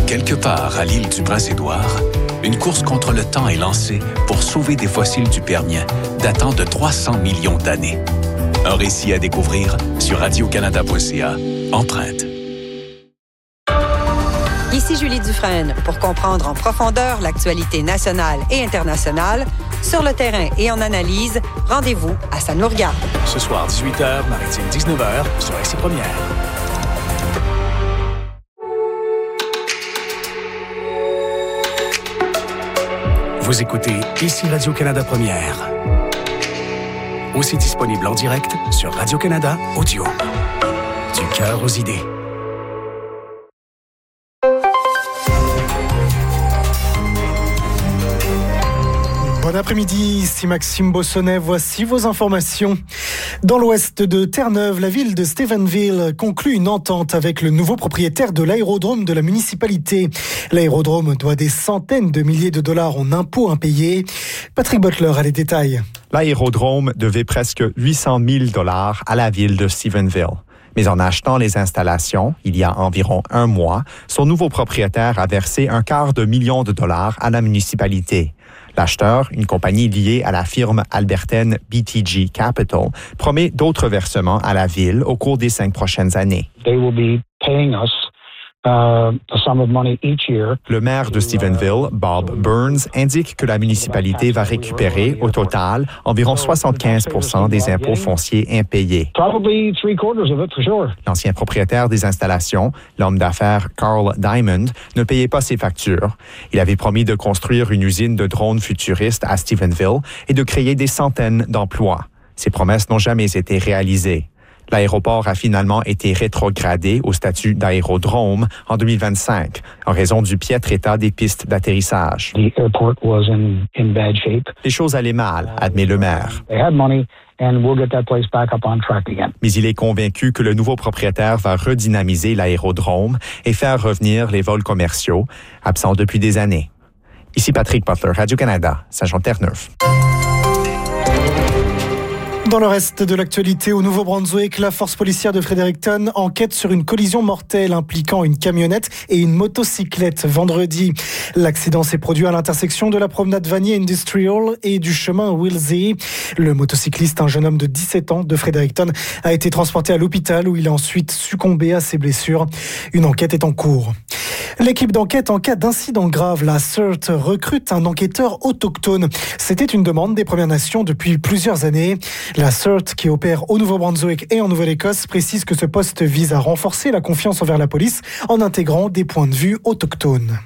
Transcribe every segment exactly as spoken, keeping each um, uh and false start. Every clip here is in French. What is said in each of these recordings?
Quelque part à l'île du Prince-Édouard, une course contre le temps est lancée pour sauver des fossiles du Permien datant de trois cents millions d'années. Un récit à découvrir sur radio canada point c a. Empreinte. Ici Julie Dufresne. Pour comprendre en profondeur l'actualité nationale et internationale, sur le terrain et en analyse, rendez-vous à Ça nous regarde. Ce soir, dix-huit heures, maritime dix-neuf heures, sur R C Première. Vous écoutez Ici Radio-Canada Première. Aussi disponible en direct sur Radio-Canada Audio. Du cœur aux idées. Bon après-midi, ici Maxime Bossonnet, voici vos informations. Dans l'ouest de Terre-Neuve, la ville de Stephenville conclut une entente avec le nouveau propriétaire de l'aérodrome de la municipalité. L'aérodrome doit des centaines de milliers de dollars en impôts impayés. Patrick Butler a les détails. L'aérodrome devait presque huit cent mille dollars à la ville de Stephenville. Mais en achetant les installations, il y a environ un mois, son nouveau propriétaire a versé un quart de million de dollars à la municipalité. L'acheteur, une compagnie liée à la firme albertaine B T G Capital, promet d'autres versements à la ville au cours des cinq prochaines années. They will be paying us uh, a sum of money each year. Le maire de Stephenville, Bob Burns, indique que la municipalité va récupérer, au total, environ soixante-quinze pour cent des impôts fonciers impayés. Probably three quarters of it for sure. L'ancien propriétaire des installations, l'homme d'affaires Carl Diamond, ne payait pas ses factures. Il avait promis de construire une usine de drones futuristes à Stephenville et de créer des centaines d'emplois. Ces promesses n'ont jamais été réalisées. L'aéroport a finalement été rétrogradé au statut d'aérodrome en deux mille vingt-cinq en raison du piètre état des pistes d'atterrissage. The airport was in, in bad shape. Les choses allaient mal, admet le maire. They had money and we'll get that place back up on track again. Mais il est convaincu que le nouveau propriétaire va redynamiser l'aérodrome et faire revenir les vols commerciaux, absents depuis des années. Ici Patrick Butler, Radio-Canada, Saint-Jean-Terre-Neuve. Dans le reste de l'actualité, au Nouveau-Brunswick, la force policière de Fredericton enquête sur une collision mortelle impliquant une camionnette et une motocyclette vendredi. L'accident s'est produit à l'intersection de la promenade Vanier Industrial et du chemin Wilsey. Le motocycliste, un jeune homme de dix-sept ans de Fredericton, a été transporté à l'hôpital où il a ensuite succombé à ses blessures. Une enquête est en cours. L'équipe d'enquête en cas d'incident grave, la C E R T, recrute un enquêteur autochtone. C'était une demande des Premières Nations depuis plusieurs années. La C E R T, qui opère au Nouveau-Brunswick et en Nouvelle-Écosse, précise que ce poste vise à renforcer la confiance envers la police en intégrant des points de vue autochtones.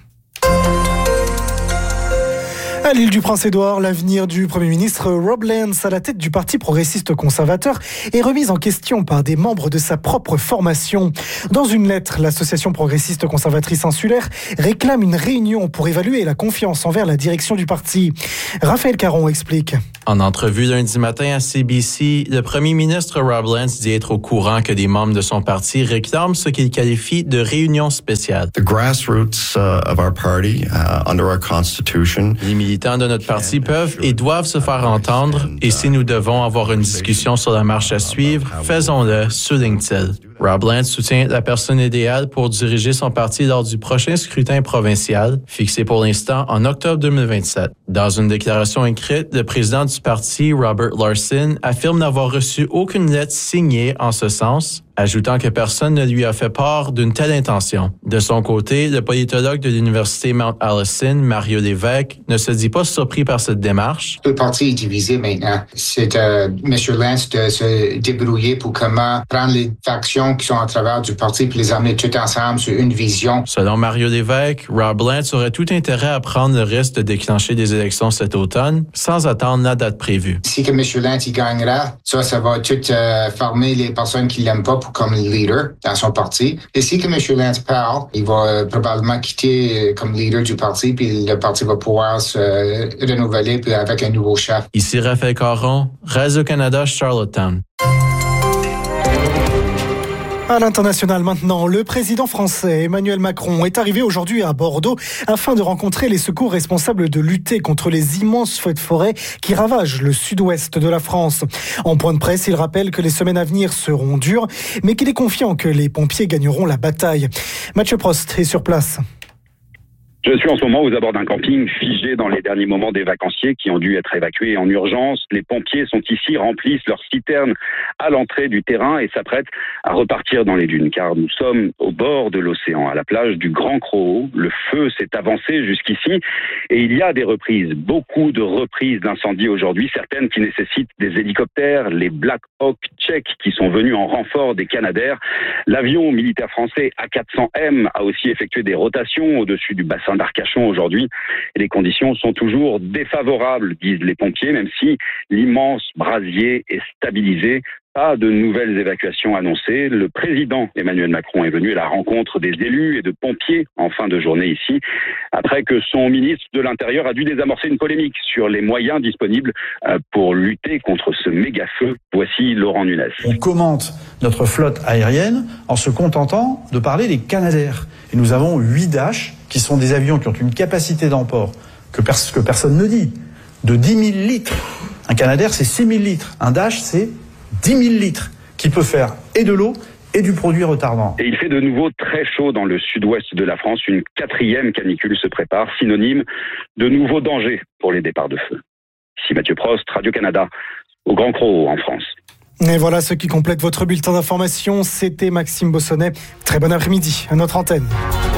À l'île du Prince-Édouard, l'avenir du Premier ministre Rob Lance à la tête du Parti progressiste conservateur est remis en question par des membres de sa propre formation. Dans une lettre, l'Association progressiste conservatrice insulaire réclame une réunion pour évaluer la confiance envers la direction du parti. Raphaël Caron explique. En entrevue lundi matin à C B C, le premier ministre Rob Lance dit être au courant que des membres de son parti réclament ce qu'il qualifie de réunion spéciale. The grassroots uh, of our party, uh, under our constitution. Les militants de notre parti peuvent et doivent se faire entendre, et si nous devons avoir une discussion sur la marche à suivre, faisons-le, souligne-t-il. Rob Lance soutient la personne idéale pour diriger son parti lors du prochain scrutin provincial, fixé pour l'instant en octobre deux mille vingt-sept. Dans une déclaration écrite, le président du parti, Robert Larson, affirme n'avoir reçu aucune lettre signée en ce sens, ajoutant que personne ne lui a fait part d'une telle intention. De son côté, le politologue de l'Université Mount Allison, Mario Lévesque, ne se dit pas surpris par cette démarche. Le parti est divisé maintenant. C'est à M. Lance de se débrouiller pour comment prendre les factions qui sont à travers du parti et les amener toutes ensemble sur une vision. Selon Mario Lévesque, Rob Lance aurait tout intérêt à prendre le risque de déclencher des élections cet automne sans attendre la date prévue. Si que M. Lance y gagnera, ça, ça va tout euh, former les personnes qui l'aiment pas pour comme leader dans son parti. Et si que M. Lance parle, il va euh, probablement quitter euh, comme leader du parti, puis le parti va pouvoir se euh, renouveler puis avec un nouveau chef. Ici Raphaël Caron, Radio-Canada, Charlottetown. À l'international maintenant, le président français Emmanuel Macron est arrivé aujourd'hui à Bordeaux afin de rencontrer les secours responsables de lutter contre les immenses feux de forêt qui ravagent le sud-ouest de la France. En point de presse, il rappelle que les semaines à venir seront dures, mais qu'il est confiant que les pompiers gagneront la bataille. Mathieu Prost est sur place. Je suis en ce moment aux abords d'un camping figé dans les derniers moments des vacanciers qui ont dû être évacués en urgence. Les pompiers sont ici, remplissent leurs citernes à l'entrée du terrain et s'apprêtent à repartir dans les dunes car nous sommes au bord de l'océan, à la plage du Grand Croau. Le feu s'est avancé jusqu'ici et il y a des reprises, beaucoup de reprises d'incendies aujourd'hui, certaines qui nécessitent des hélicoptères, les Black Hawk tchèques qui sont venus en renfort des Canadair. L'avion militaire français A quatre cents M a aussi effectué des rotations au-dessus du bassin d'Arcachon aujourd'hui. Et les conditions sont toujours défavorables, disent les pompiers, même si l'immense brasier est stabilisé. Pas de nouvelles évacuations annoncées. Le président Emmanuel Macron est venu à la rencontre des élus et de pompiers en fin de journée ici, après que son ministre de l'Intérieur a dû désamorcer une polémique sur les moyens disponibles pour lutter contre ce méga-feu. Voici Laurent Nunez. On commente notre flotte aérienne en se contentant de parler des Canadair. Et nous avons huit Dash, qui sont des avions qui ont une capacité d'emport que, pers- que personne ne dit, de dix mille litres. Un Canadair, c'est six mille litres. Un Dash, c'est dix mille litres, qui peut faire et de l'eau et du produit retardant. Et il fait de nouveau très chaud dans le sud-ouest de la France. Une quatrième canicule se prépare, synonyme de nouveaux dangers pour les départs de feu. Ici Mathieu Prost, Radio-Canada, au Grand Croau, en France. Et voilà ce qui complète votre bulletin d'information. C'était Maxime Bossonnet. Très bon après-midi à notre antenne.